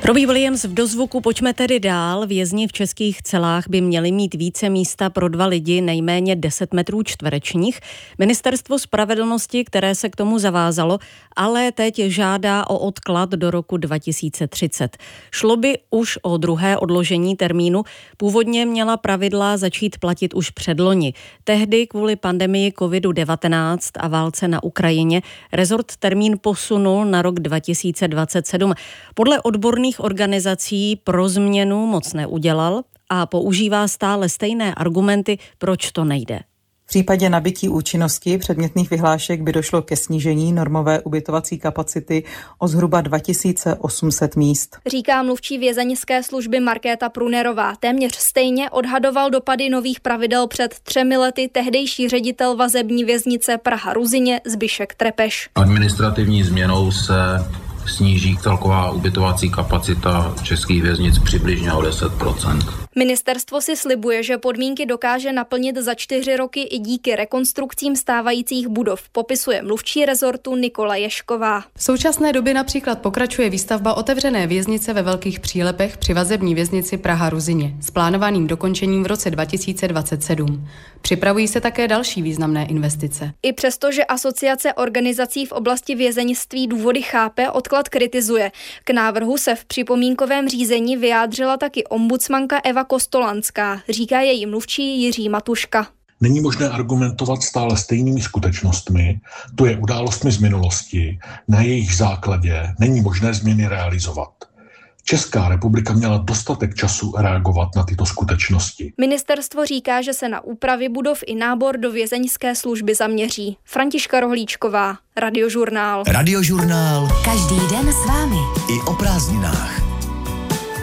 Robbie Williams v dozvuku. Pojďme tedy dál. Vězni v českých celách by měli mít více místa pro 2 lidi, nejméně 10 metrů čtverečních. Ministerstvo spravedlnosti, které se k tomu zavázalo, ale teď žádá o odklad do roku 2030. Šlo by už o druhé odložení termínu. Původně měla pravidla začít platit už předloni. Tehdy kvůli pandemii COVID-19 a válce na Ukrajině rezort termín posunul na rok 2027. Podle odborných organizací pro změnu moc neudělal a používá stále stejné argumenty, proč to nejde. V případě nabytí účinnosti předmětných vyhlášek by došlo ke snížení normové ubytovací kapacity o zhruba 2800 míst. Říká mluvčí vězeňské služby Markéta Prunerová. Téměř stejně odhadoval dopady nových pravidel před 3 lety tehdejší ředitel vazební věznice Praha-Ruzyně Zbyšek Trepeš. Administrativní změnou se sníží celková ubytovací kapacita českých věznic přibližně o 10%. Ministerstvo si slibuje, že podmínky dokáže naplnit za 4 roky i díky rekonstrukcím stávajících budov, popisuje mluvčí rezortu Nikola Ješková. V současné době například pokračuje výstavba otevřené věznice ve Velkých Přílepech při vazební věznici Praha-Ruzyně s plánovaným dokončením v roce 2027. Připravují se také další významné investice. I přesto, že Asociace organizací v oblasti vězeňství důvody chápe, odklad kritizuje. K návrhu se v připomínkovém řízení vyjádřila taky ombudsmanka Eva Kostolanská, říká její mluvčí Jiří Matuška. Není možné argumentovat stále stejnými skutečnostmi, to je událostmi z minulosti, na jejich základě není možné změny realizovat. Česká republika měla dostatek času reagovat na tyto skutečnosti. Ministerstvo říká, že se na úpravy budov i nábor do vězeňské služby zaměří. Františka Rohlíčková, Radiožurnál. Radiožurnál. Každý den s vámi. I o prázdninách.